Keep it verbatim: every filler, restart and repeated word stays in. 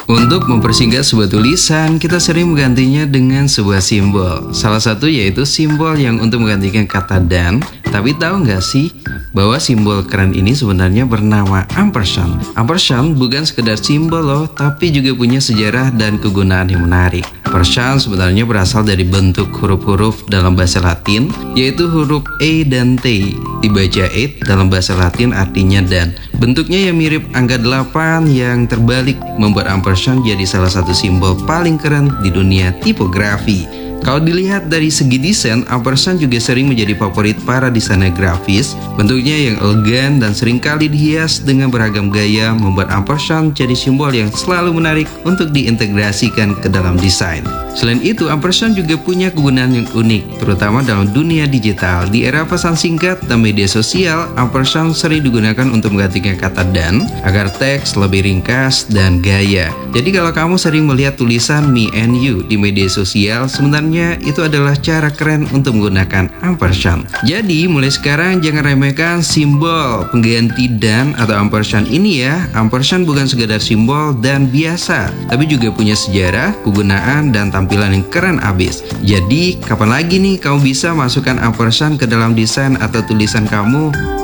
Untuk mempersingkat sebuah tulisan, kita sering menggantinya dengan sebuah simbol. Salah satu yaitu simbol yang untuk menggantikan kata dan. Tapi tahu nggak sih bahwa simbol keren ini sebenarnya bernama ampersand. Ampersand bukan sekedar simbol loh, tapi juga punya sejarah dan kegunaan yang menarik. Ampersand sebenarnya berasal dari bentuk huruf-huruf dalam bahasa Latin, yaitu huruf E dan T. Dibaca eight dalam bahasa Latin artinya dan. Bentuknya yang mirip angka delapan yang terbalik membuat ampersand jadi salah satu simbol paling keren di dunia tipografi. Kalau dilihat dari segi desain, ampersand juga sering menjadi favorit para desainer grafis. Bentuknya yang elegan dan seringkali dihias dengan beragam gaya membuat ampersand jadi simbol yang selalu menarik untuk diintegrasikan ke dalam desain. Selain itu, ampersand juga punya kegunaan yang unik, terutama dalam dunia digital. Di era pesan singkat dan media sosial, ampersand sering digunakan untuk menggantikan kata dan agar teks lebih ringkas dan gaya. Jadi kalau kamu sering melihat tulisan me and you di media sosial, sebenarnya itu adalah cara keren untuk menggunakan ampersand. Jadi mulai sekarang jangan remehkan simbol pengganti dan atau ampersand ini ya. Ampersand bukan sekedar simbol dan biasa, tapi juga punya sejarah, kegunaan, dan tampilan yang keren abis. Jadi kapan lagi nih kamu bisa masukkan ampersand ke dalam desain atau tulisan kamu?